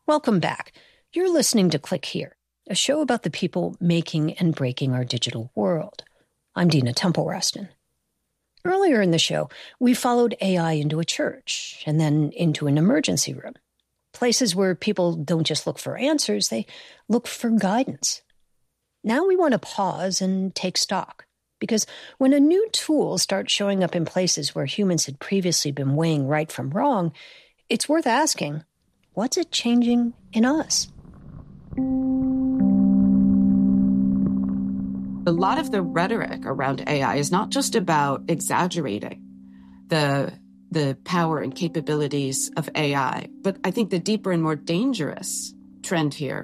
Welcome back. You're listening to Click Here, a show about the people making and breaking our digital world. I'm Dina Temple-Raston. Earlier in the show, we followed AI into a church and then into an emergency room. Places where people don't just look for answers, they look for guidance. Now we want to pause and take stock. Because when a new tool starts showing up in places where humans had previously been weighing right from wrong, it's worth asking, what's it changing in us? A lot of the rhetoric around AI is not just about exaggerating the power and capabilities of AI, but I think the deeper and more dangerous trend here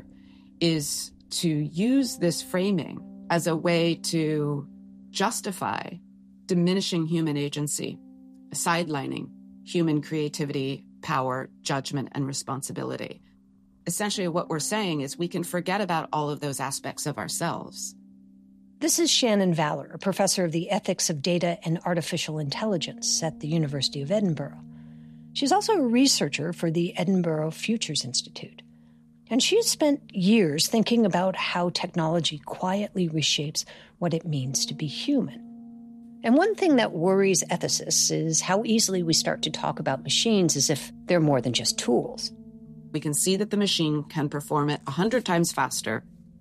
is to use this framing as a way to justify diminishing human agency, sidelining human creativity, power, judgment, and responsibility. Essentially, what we're saying is we can forget about all of those aspects of ourselves. This is Shannon Valor, a professor of the ethics of data and artificial intelligence at the University of Edinburgh. She's also a researcher for the Edinburgh Futures Institute. And she's spent years thinking about how technology quietly reshapes what it means to be human. And one thing that worries ethicists is how easily we start to talk about machines as if they're more than just tools. We can see that the machine can perform it 100 times faster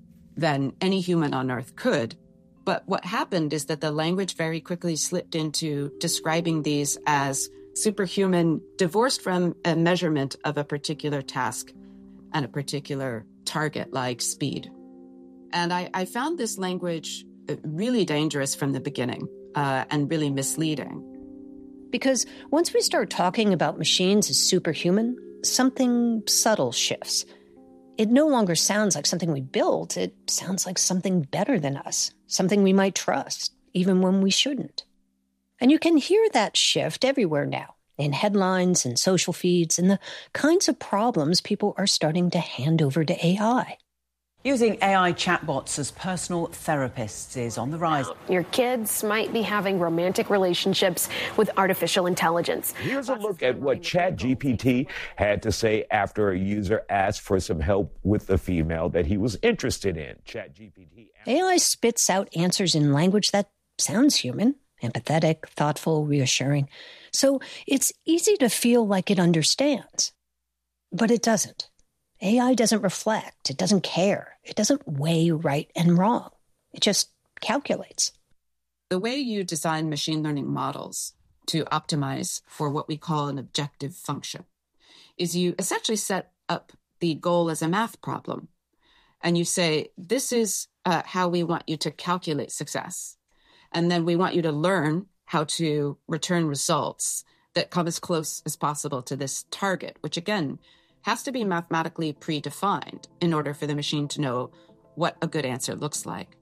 than any human on Earth could. But what happened is that the language very quickly slipped into describing these as superhuman, divorced from a measurement of a particular task and a particular target like speed. And I found this language really dangerous from the beginning and really misleading. Because once we start talking about machines as superhuman, something subtle shifts. It no longer sounds like something we built. It sounds like something better than us, something we might trust, even when we shouldn't. And you can hear that shift everywhere now, in headlines and social feeds, and the kinds of problems people are starting to hand over to AI. Using AI chatbots as personal therapists is on the rise. Your kids might be having romantic relationships with artificial intelligence. Here's a look at what ChatGPT had to say after a user asked for some help with the female that he was interested in. ChatGPT. AI spits out answers in language that sounds human, empathetic, thoughtful, reassuring. So it's easy to feel like it understands. But it doesn't. AI doesn't reflect. It doesn't care. It doesn't weigh right and wrong. It just calculates. The way you design machine learning models to optimize for what we call an objective function is you essentially set up the goal as a math problem. And you say, this is how we want you to calculate success. And then we want you to learn how to return results that come as close as possible to this target, which again, has to be mathematically predefined in order for the machine to know what a good answer looks like.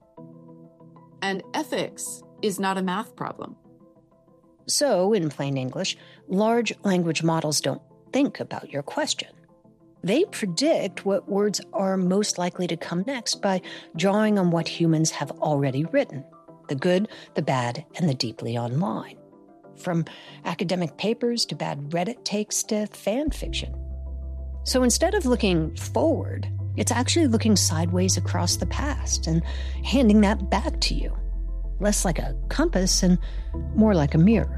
And ethics is not a math problem. So, in plain English, large language models don't think about your question. They predict what words are most likely to come next by drawing on what humans have already written, the good, the bad, and the deeply online. From academic papers to bad Reddit takes to fan fiction. So instead of looking forward, it's actually looking sideways across the past and handing that back to you. Less like a compass and more like a mirror.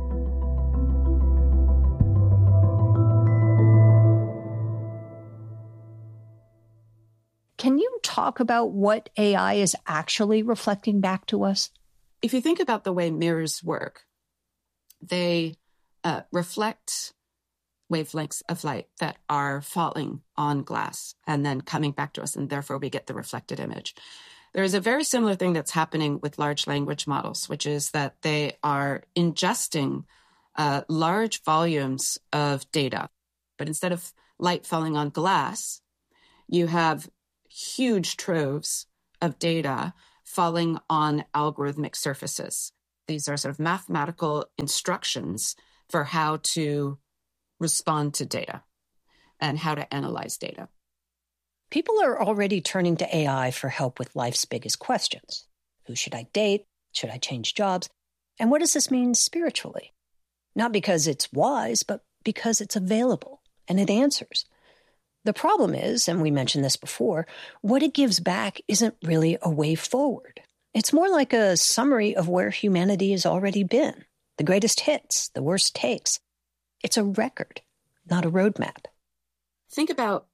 Can you talk about what AI is actually reflecting back to us? If you think about the way mirrors work, they reflect wavelengths of light that are falling on glass and then coming back to us, and therefore we get the reflected image. There is a very similar thing that's happening with large language models, which is that they are ingesting large volumes of data. But instead of light falling on glass, you have huge troves of data falling on algorithmic surfaces. These are sort of mathematical instructions for how to respond to data and how to analyze data. People are already turning to AI for help with life's biggest questions. Who should I date? Should I change jobs? And what does this mean spiritually? Not because it's wise, but because it's available and it answers. The problem is, and we mentioned this before, what it gives back isn't really a way forward. It's more like a summary of where humanity has already been. The greatest hits, the worst takes. It's a record, not a roadmap. Think about